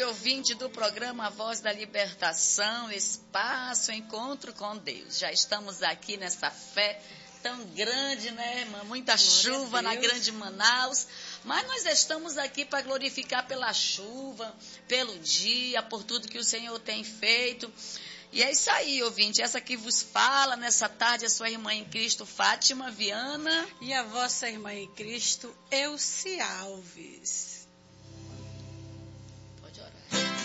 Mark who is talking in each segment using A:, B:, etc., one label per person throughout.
A: ouvinte do programa Voz da Libertação, Espaço, Encontro com Deus. Já estamos aqui nessa fé tão grande, né, irmã? Muita chuva na grande Manaus, mas nós estamos aqui para glorificar pela chuva, pelo dia, por tudo que o Senhor tem feito. E é isso aí, ouvinte. Essa que vos fala nessa tarde é a sua irmã em Cristo, Fátima Viana.
B: E a vossa irmã em Cristo, Elci Alves.
A: Pode orar.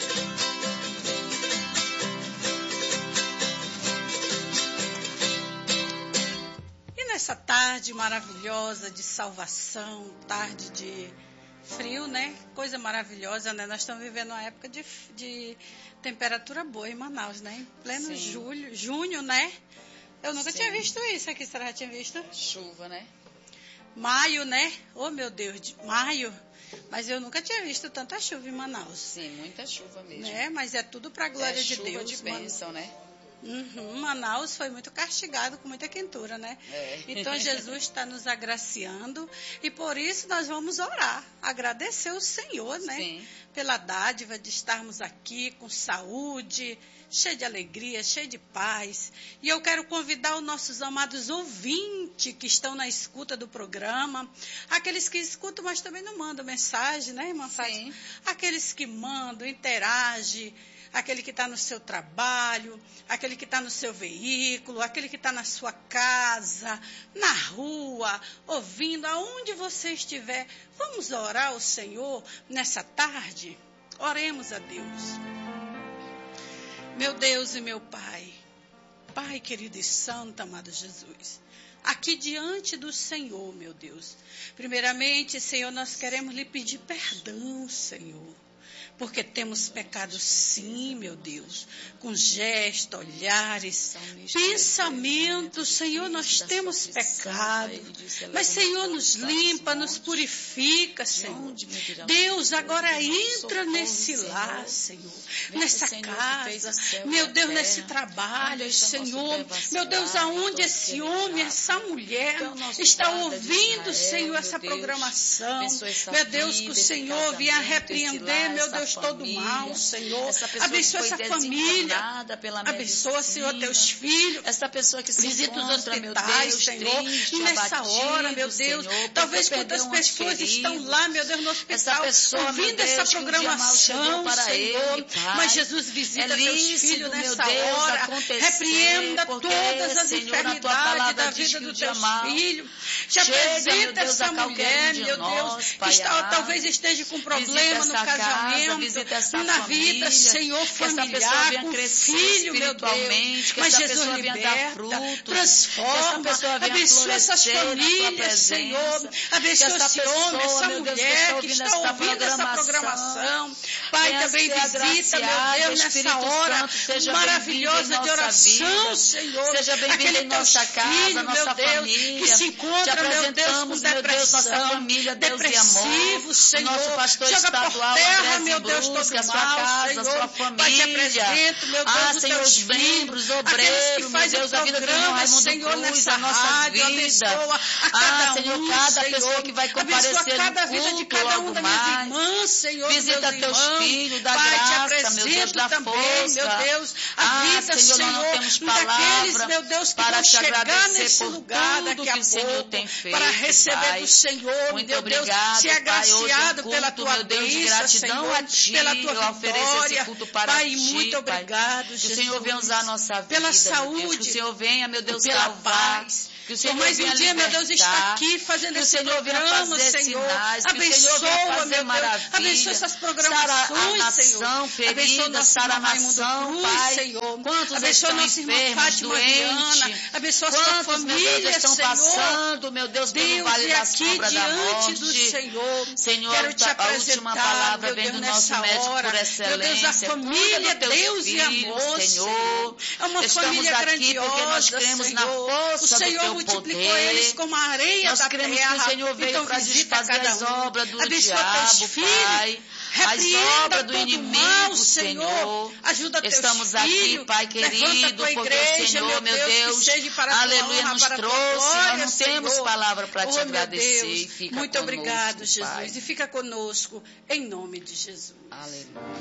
B: E nessa tarde maravilhosa de salvação, tarde de frio, né? Coisa maravilhosa, né? Nós estamos vivendo uma época de temperatura boa em Manaus, né? Em pleno junho, né? Eu nunca tinha visto isso aqui, você já tinha visto?
A: Chuva, né?
B: Maio, né? Oh, meu Deus, maio. Mas eu nunca tinha visto tanta chuva em Manaus.
A: Sim, muita chuva mesmo.
B: Né? Mas é tudo para a glória de Deus.
A: Chuva de bênção, né?
B: Manaus foi muito castigado com muita quentura, né? Então Jesus está nos agraciando e por isso nós vamos orar, agradecer o Senhor, né?
A: Sim.
B: Pela dádiva de estarmos aqui com saúde, cheio de alegria, cheio de paz. E eu quero convidar os nossos amados ouvintes que estão na escuta do programa, aqueles que escutam, mas também não mandam mensagem, né, irmã Fátima? Aqueles que mandam, interagem, aquele que está no seu trabalho, aquele que está no seu veículo, aquele que está na sua casa, na rua, ouvindo, aonde você estiver. Vamos orar ao Senhor nessa tarde? Oremos a Deus. Meu Deus e meu Pai, Pai querido e santo, amado Jesus, aqui diante do Senhor, meu Deus, primeiramente, Senhor, nós queremos lhe pedir perdão, Senhor, porque temos pecado sim, meu Deus, com gestos, olhares, pensamentos, Senhor, nós temos pecado, mas Senhor, nos limpa, nos purifica, Senhor. Deus, agora entra nesse lar, Senhor, nessa casa, meu Deus, nesse trabalho, Senhor, meu Deus, aonde esse homem, essa mulher está ouvindo, Senhor, essa programação, meu Deus, que o Senhor venha repreender, meu Deus, todo mal, Senhor. Abençoa essa família. Abençoa, Senhor, teus filhos.
A: Essa pessoa que se
B: visita os
A: hospitais,
B: Deus, Senhor. E nessa hora, meu Deus,
A: Senhor,
B: talvez quantas pessoas estão lá, meu Deus, no hospital, ouvindo essa programação, Senhor. Mas Jesus visita teus filhos nessa hora. Repreenda todas as enfermidades da vida dos teus filhos. Te apresenta essa mulher, meu Deus, que talvez esteja com problema no casamento, na vida, Senhor, familiar, com filho, meu Deus. Mas Jesus liberta, transforma, abençoa essas famílias, Senhor. Abençoa esse homem, essa mulher que está ouvindo essa programação. Pai, também visita, meu Deus, nessa hora maravilhosa de oração, Senhor.
A: Seja bem-vindo em nossa casa, nossa família.
B: Que se encontra, meu Deus, com depressão, depressivo, Senhor.
A: Nosso pastor
B: joga por terra, meu Deus, todo
A: a sua casa, a sua família.
B: Pai, te apresento, meu Deus,
A: Senhor, os membros, obreiros, meu Deus, a vida do irmão Raimundo Cruz, a nossa vida. Senhor, cada pessoa que vai comparecer no culto logo mais.
B: Senhor,
A: visita teus filhos, da
B: Pai,
A: graça, meu Deus, da
B: também,
A: força.
B: meu Deus, a vida,
A: Senhor, nós não temos palavra
B: meu Deus, que
A: para
B: vão
A: te
B: chegar
A: agradecer
B: nesse
A: por
B: lugar
A: tudo
B: daqui a
A: que o Senhor
B: pouco,
A: tem feito,
B: para receber
A: Pai.
B: do Senhor,
A: Muito
B: meu Deus,
A: obrigado,
B: ser agraciado
A: Pai,
B: pela
A: culto,
B: tua
A: meu Deus, de
B: bênção,
A: gratidão
B: Senhor,
A: a ti,
B: pela tua
A: eu ofereço esse
B: vitória.
A: culto para
B: Pai,
A: ti,
B: muito
A: Pai.
B: obrigado,
A: Que
B: Jesus.
A: o Senhor venha usar a nossa vida,
B: pela
A: meu Deus.
B: saúde,
A: Que o Senhor venha, meu Deus,
B: pela
A: salvar.
B: paz.
A: Que o Senhor
B: mais um
A: venha
B: dia, meu Deus, está
A: libertar.
B: aqui fazendo
A: Que o
B: esse
A: Senhor venha
B: programa,
A: fazer
B: Senhor.
A: sinais. Que o Senhor
B: Abençoa,
A: venha fazer
B: meu Deus.
A: maravilha.
B: Abençoa essas
A: Sara
B: programações,
A: a
B: Senhor.
A: nação ferida, sara a nação, Pai.
B: Senhor.
A: Quantos
B: Abençoa
A: estão
B: nossa irmã
A: enfermos,
B: Fátima Viana.
A: doentes?
B: Abençoa a sua
A: Quantos, meu
B: família,
A: Deus, estão
B: Senhor.
A: passando, meu Deus, pelo
B: Deus,
A: vale
B: e
A: da
B: aqui
A: sombra da
B: diante
A: morte?
B: do Senhor,
A: Senhor,
B: quero te
A: a
B: apresentar,
A: última palavra
B: meu
A: vem
B: Deus,
A: do nosso
B: nessa
A: médico
B: hora.
A: por excelência.
B: Meu Deus, a família,
A: Cuida dos teus
B: Deus
A: filhos,
B: e amor,
A: Senhor.
B: É uma
A: Estamos
B: família
A: aqui
B: grandiosa,
A: porque nós cremos
B: Senhor.
A: na força
B: O Senhor
A: do teu
B: multiplicou
A: poder.
B: eles como a areia
A: Nós
B: da
A: cremos
B: terra.
A: que o Senhor veio
B: Então,
A: para
B: visita
A: desfazer
B: cada
A: as
B: um.
A: obras do
B: Abençoa
A: diabo,
B: teus filhos.
A: Pai. As
B: Repreenda
A: obras do
B: todo
A: inimigo,
B: mal,
A: Senhor.
B: Ajuda teus
A: Estamos
B: filhos.
A: aqui, Pai
B: Levanta a
A: querido,
B: tua
A: porque
B: igreja,
A: o Senhor, meu
B: que
A: Deus,
B: seja para a tua
A: aleluia,
B: honra,
A: nos
B: para a tua
A: trouxe.
B: glória,
A: Nós não temos
B: Senhor.
A: palavra para te
B: meu
A: agradecer.
B: Deus,
A: E fica
B: muito
A: conosco,
B: obrigado,
A: Pai.
B: Jesus. E fica conosco, em nome de Jesus.
A: Aleluia.